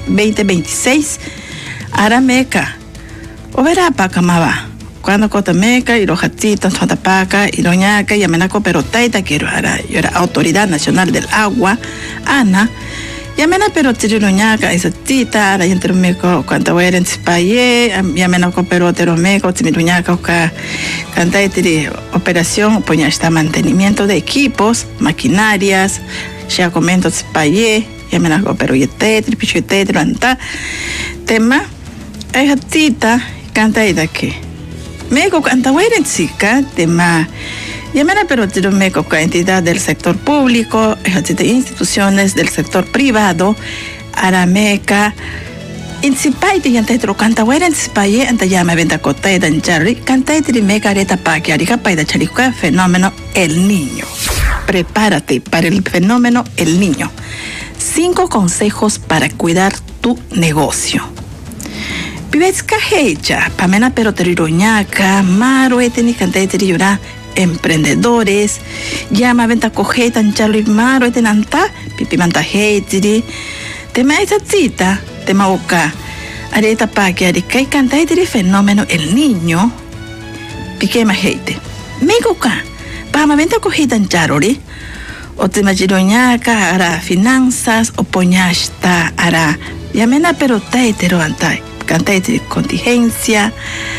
2026. Arameca. Overa pacamaba. Cuando cotameca y los hatitos, totapaca y doñaca y amenaco pero taita quiero ara. Yo era Autoridad Nacional del Agua, ANA. Yamena pero tiriroñaca esa tita, ara yenteromeco cuando voy en Spaye, yamena pero teromeco, timiroñaca oca canta tiri operación, poña está mantenimiento de equipos, maquinarias, ya comento Spaye, yamena pero yete, tripichete, anta tema, esa tita canta ida que meco canta voy en chica, tema Yamena pero tiromeco con entidad del sector público, instituciones del sector privado, arameca, insipaite y ante canta huera en Spaye ante llama venta cota y danchari, canta y trimeca areta paqui, arica paida charica, fenómeno El Niño. Prepárate para el fenómeno El Niño. 5 consejos para cuidar tu negocio. Pibetsca hecha, pamena pero teriroñaca, maro eteni canta y teriyura, emprendedores, llama venta coge tan charlo y maro etenanta, pipimanta heitiri, tema esa cita, tema oca, areta pa que arica y canta y fenómeno El Niño, piquema heite. Megoca, pama venta coge tan charori, o tema giroñaca, ara finanzas, o poñasta, ara, yamena pero taitero antai, canta y contingencia,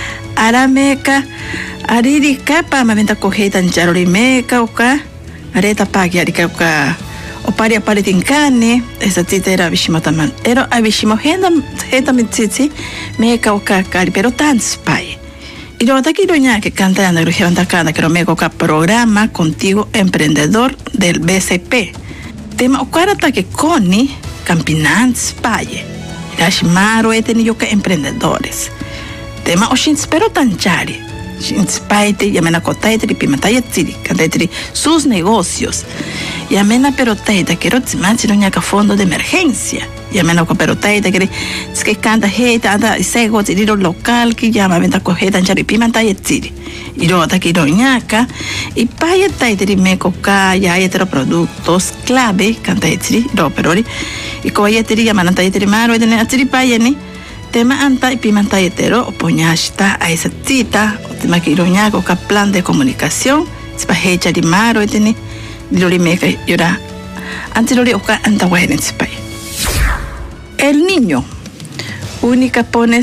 arameca, Ariri capa mamenta coge tan charori meca oka areta pagi arika oka opari tincane esa tita era bishimotaman ero abishimo henda mitsitsi meca oka cari pero tan spy y lo de aquí doña que canta en la región de acá que meca oka programa contigo emprendedor del BCP tema okarata que coni campinan spy rashmaro eteni yoka emprendedores tema oshin pero tan chari Inspaite, yamena cotaitri, pimentaya tiri, cantaitri, sus negocios. Yamena perotaita, quiero tsimanchiroñaca fondo de emergencia. Yamena coperotaita, que canta heita, anda, sego, tiriro local, que llama venta cojeta, anchari, pimentaya tiri. Y rota, quiroñaca, y paya taitri, meco, calla, productos clave, cantaitri, roperori, y coyetri, yamana taitri, maro, y tener atri payani. Tema anta y pimenta hetero o poñasta a esa cita o tema que iroñaco o plan de comunicación se va a echar y maro y tiene lori meca llora antes lori oca anta guay en Spain. El Niño única pone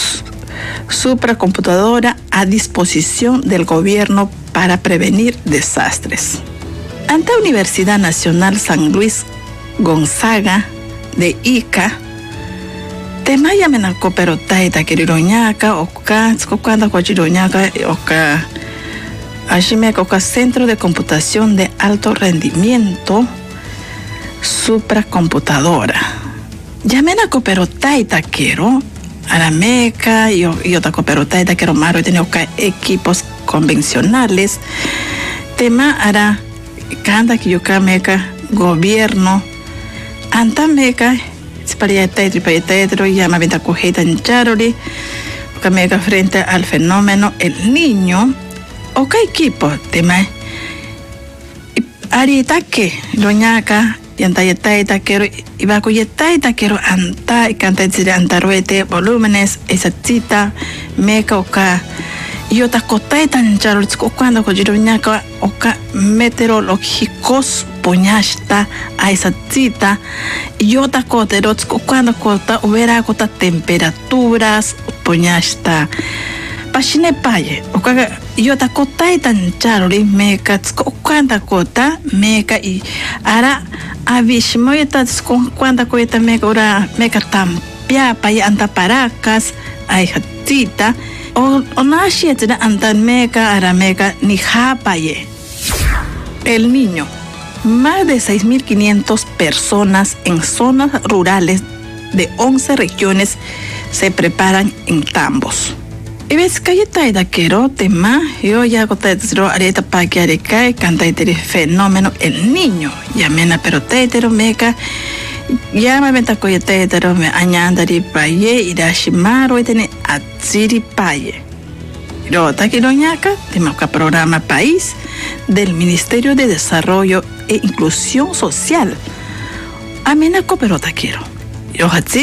supracomputadora a disposición del gobierno para prevenir desastres. Ante Universidad Nacional San Luis Gonzaga de Ica tema yamena pero taita quiriroñaca oca cuando cochiroñaca oca ashimeca oca Centro de Computación de Alto Rendimiento supracomputadora yamena pero taita quiero arameca y otra pero taita quiero maro tiene oca equipos convencionales tema ara canta que yo meca gobierno antameca Parietro y llama venta cojeta en charoli, que me frente al fenómeno El Niño, o que equipo, tema, arita que, doñaca, y antayetaita quiero, y va cuyetaita quiero anta, y canta de antaruete, volúmenes, esa cita, meca oca, y otra cotaita en charoli, cuando coyiroñaca, oca meteorológicos, poñasta a esa cita y otra cosa cuando cota hubiera cota temperaturas poñasta pachine paye y otra cota y tan charoli meca cuando cota meca y ahora avishmo y tas cuando cota meca ora meca tampia paya anta paracas a esa cita o nashi etera anta meca ara meca ni japaye. El Niño. Más de 6.500 personas en zonas rurales de 11 regiones se preparan en tambos. Y ves que ya está quiero tema, yo ya cotetro areta pa que areca canta este fenómeno El Niño, yamena pero tetero meca, ya me venta coyetetero me añandari paye y dashimaro y tiene atsiri paye. Rota Quiroñaca, tema programa País del Ministerio de Desarrollo e Inclusión Social. Amena coperota quiero. Yo